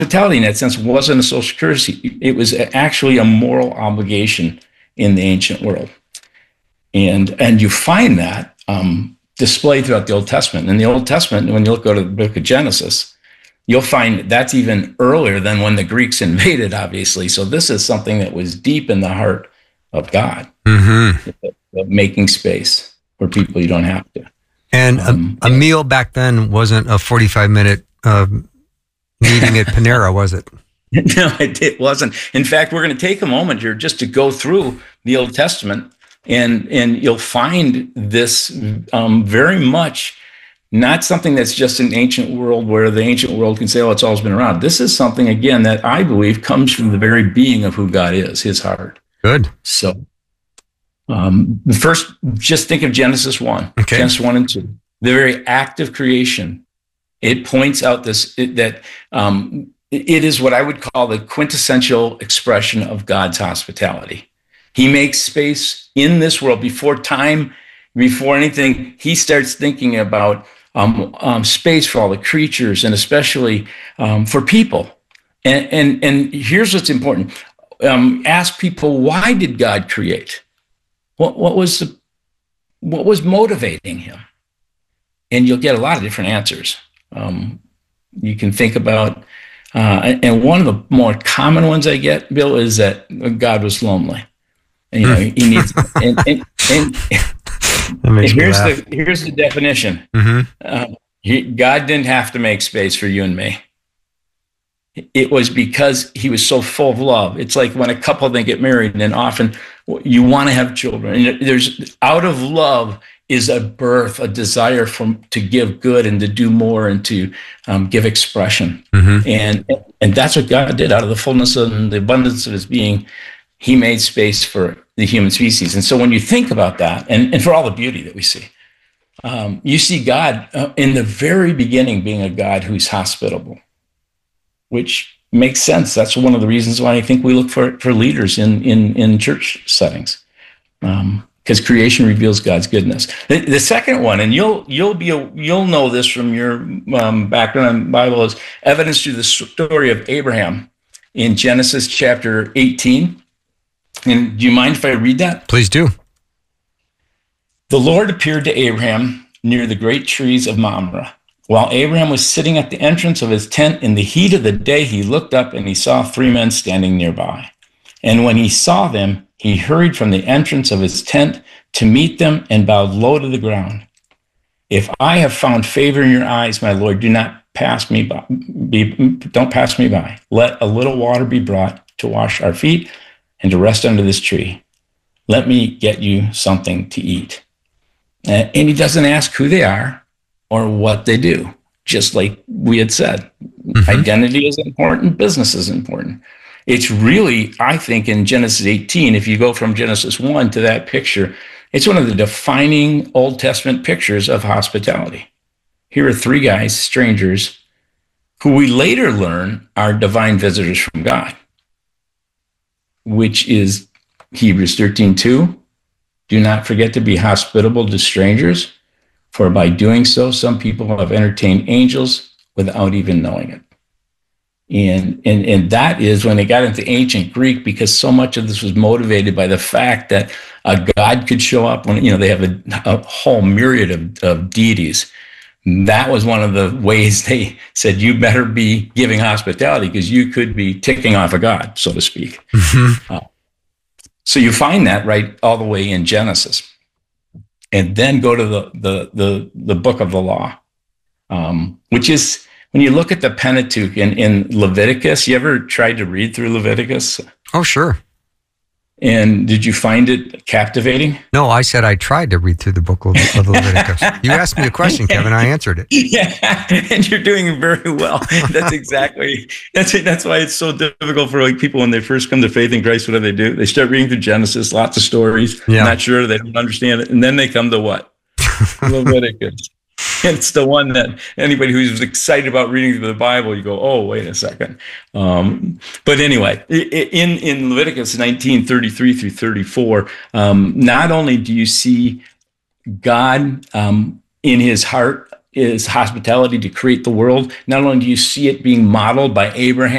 hospitality in that sense wasn't a social courtesy. It was actually a moral obligation in the ancient world. And you find that displayed throughout the Old Testament. In the Old Testament, when you go to the book of Genesis, you'll find that's even earlier than when the Greeks invaded, obviously. So this is something that was deep in the heart of God, of making space for people you don't have to. And a meal back then wasn't a 45-minute meeting at Panera, was it? No, it wasn't. In fact, we're going to take a moment here just to go through the Old Testament, and you'll find this very much not something that's just an ancient world where the ancient world can say, oh, it's always been around. This is something, again, that I believe comes from the very being of who God is, his heart. Good. So first, just think of Genesis 1, okay. Genesis 1 and 2, the very act of creation. It points out that it is what I would call the quintessential expression of God's hospitality. He makes space in this world before time, before anything. He starts thinking about space for all the creatures, and especially for people. And here's what's important: ask people, why did God create? What was motivating him? And you'll get a lot of different answers. You can think about. And one of the more common ones I get, Bill, is that God was lonely. And, he needs. And here's the definition. God didn't have to make space for you and me. It was because he was so full of love. It's like when a couple they get married, and then often you want to have children, and there's out of love is a birth, a desire to give good and to do more and to give expression. And that's what God did. Out of the fullness and the abundance of his being, he made space for the human species. And so when you think about that, and for all the beauty that we see, you see God in the very beginning being a God who's hospitable, which makes sense. That's one of the reasons why I think we look for leaders in church settings. Because creation reveals God's goodness. The second one, and you'll know this from your background in the Bible, is evidence through the story of Abraham in Genesis chapter 18. And do you mind if I read that? Please do. The Lord appeared to Abraham near the great trees of Mamre. While Abraham was sitting at the entrance of his tent in the heat of the day, he looked up and he saw 3 men standing nearby. And when he saw them, he hurried from the entrance of his tent to meet them and bowed low to the ground. If I have found favor in your eyes, my Lord, do not pass me by. Don't pass me by. Let a little water be brought to wash our feet and to rest under this tree. Let me get you something to eat. And he doesn't ask who they are or what they do, just like we had said. Identity is important. Business is important. It's really, I think, in Genesis 18, if you go from Genesis 1 to that picture, it's one of the defining Old Testament pictures of hospitality. Here are 3 guys, strangers, who we later learn are divine visitors from God, which is Hebrews 13:2. Do not forget to be hospitable to strangers, for by doing so, some people have entertained angels without even knowing it. And that is when they got into ancient Greek, because so much of this was motivated by the fact that a God could show up when, they have a whole myriad of deities. That was one of the ways they said, you better be giving hospitality because you could be ticking off a God, so to speak. So you find that right all the way in Genesis. And then go to the book of the law, which is, when you look at the Pentateuch in Leviticus, you ever tried to read through Leviticus? Oh, sure. And did you find it captivating? No, I said I tried to read through the book of Leviticus. You asked me a question, Kevin. I answered it. Yeah, and you're doing very well. That's exactly. That's why it's so difficult for people when they first come to faith in Christ. What do? They start reading through Genesis, lots of stories. Yeah. Not sure, they don't understand it, and then they come to what? Leviticus. It's the one that anybody who's excited about reading through the Bible, you go, oh, wait a second. But anyway, in Leviticus 19:33 through 34, not only do you see God in his heart is hospitality to create the world. Not only do you see it being modeled by Abraham